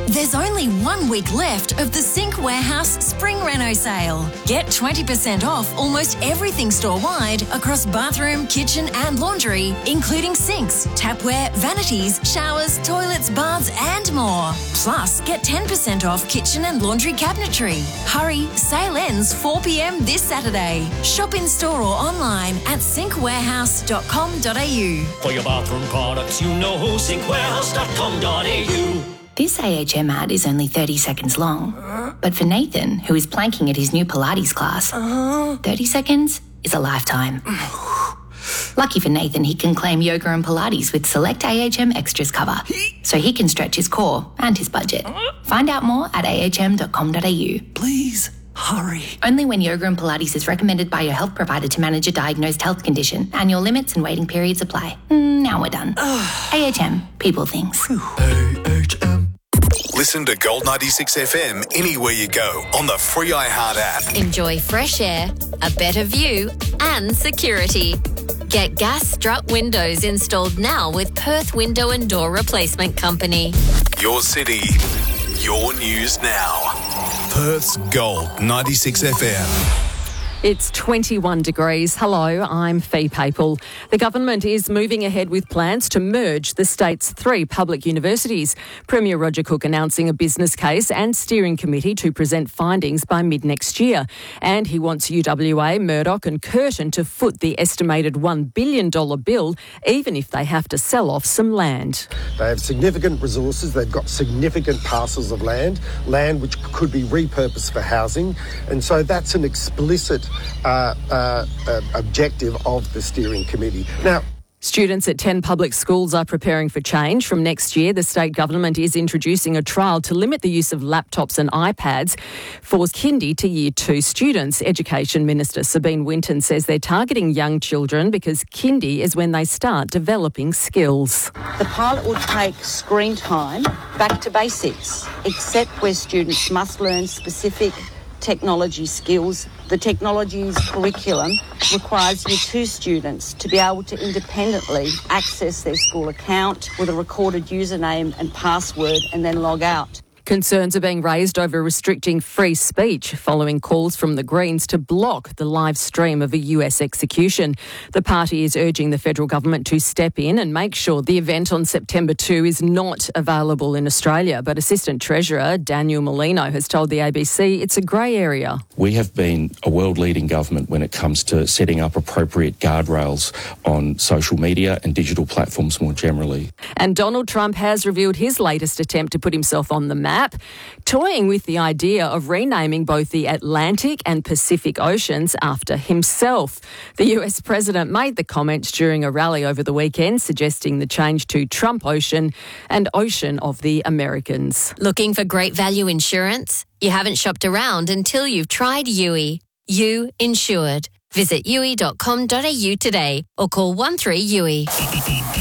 There's only 1 week left of the Sync Warehouse Spring Reno sale. Get 20% off almost everything store-wide across bathroom, kitchen and laundry, including sinks, tapware, vanities, showers, toilets, baths and more. Plus, get 10% off kitchen and laundry cabinetry. Hurry, sale ends 4 p.m. this Saturday. Shop in store or online at syncwarehouse.com.au. For your bathroom products, you know who, syncwarehouse.com.au. This AHM ad is only 30 seconds long. But for Nathan, who is planking at his new Pilates class, 30 seconds is a lifetime. Lucky for Nathan, he can claim yoga and Pilates with select AHM Extras cover, so he can stretch his core and his budget. Find out more at ahm.com.au. Please, hurry. Only when yoga and Pilates is recommended by your health provider to manage a diagnosed health condition. Annual limits and waiting periods apply. Now we're done. AHM, people things. AHM. Listen to Gold 96 FM anywhere you go on the free iHeart app. Enjoy fresh air, a better view and security. Get gas strut windows installed now with Perth Window and Door Replacement Company. Your city, your news now. Perth's Gold 96 FM. It's 21 degrees. Hello, I'm Fee Papel. The government is moving ahead with plans to merge the state's 3 public universities. Premier Roger Cook announcing a business case and steering committee to present findings by mid-next year. And he wants UWA, Murdoch and Curtin to foot the estimated $1 billion bill, even if they have to sell off some land. They have significant resources. They've got significant parcels of land which could be repurposed for housing. And so that's an explicit objective of the steering committee. Now, students at 10 public schools are preparing for change. From next year, the state government is introducing a trial to limit the use of laptops and iPads for kindy to year 2 students. Education Minister Sabine Winton says they're targeting young children because kindy is when they start developing skills. The pilot will take screen time back to basics, except where students must learn specific technology skills. The technology's curriculum requires Year 2 students to be able to independently access their school account with a recorded username and password and then log out. Concerns are being raised over restricting free speech following calls from the Greens to block the live stream of a US execution. The party is urging the federal government to step in and make sure the event on September 2 is not available in Australia. But Assistant Treasurer Daniel Molino has told the ABC it's a grey area. We have been a world-leading government when it comes to setting up appropriate guardrails on social media and digital platforms more generally. And Donald Trump has revealed his latest attempt to put himself on the map, toying with the idea of renaming both the Atlantic and Pacific Oceans after himself. The US president made the comments during a rally over the weekend, suggesting the change to Trump Ocean and Ocean of the Americans. Looking for great value insurance? You haven't shopped around until you've tried UE. You Insured. Visit UE.com.au today or call 13UE.